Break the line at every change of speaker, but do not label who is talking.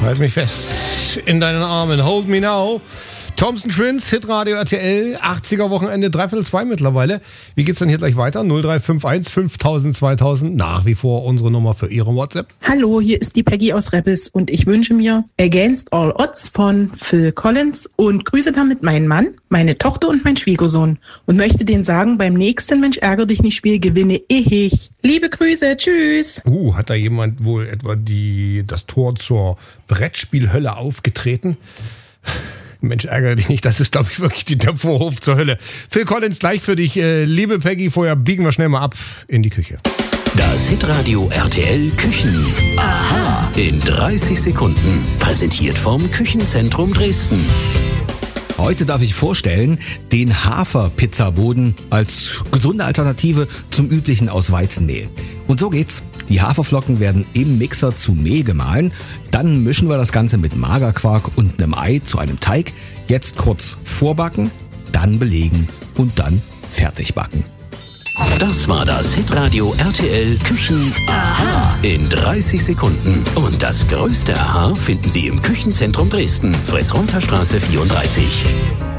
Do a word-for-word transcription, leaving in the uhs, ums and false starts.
Halt mich fest in deinen Armen. Hold me now. Thompson Twins, Hitradio R T L, achtziger Wochenende, dreiviertel zwei mittlerweile. Wie geht's denn hier gleich weiter? null drei fünf eins fünftausend zweitausend, nach wie vor unsere Nummer für Ihre WhatsApp.
Hallo, hier ist die Peggy aus Rebels und ich wünsche mir Against All Odds von Phil Collins und grüße damit meinen Mann, meine Tochter und meinen Schwiegersohn und möchte denen sagen, beim nächsten Mensch ärger dich nicht Spiel gewinne ich. Liebe Grüße, tschüss.
Uh, hat da jemand wohl etwa die, das Tor zur Brettspielhölle aufgetreten? Mensch, ärgere dich nicht, das ist, glaube ich, wirklich die, der Vorhof zur Hölle. Phil Collins gleich für dich. Äh, liebe Peggy, vorher biegen wir schnell mal ab in die Küche.
Das Hitradio R T L Küchen. Aha. In dreißig Sekunden. Präsentiert vom Küchenzentrum Dresden.
Heute darf ich vorstellen, den Hafer-Pizzaboden als gesunde Alternative zum üblichen aus Weizenmehl. Und so geht's. Die Haferflocken werden im Mixer zu Mehl gemahlen. Dann mischen wir das Ganze mit Magerquark und einem Ei zu einem Teig. Jetzt kurz vorbacken, dann belegen und dann fertig backen.
Das war das Hitradio R T L Küchen Aha in dreißig Sekunden. Und das größte Aha finden Sie im Küchenzentrum Dresden, Fritz-Reuter-Straße vierunddreißig.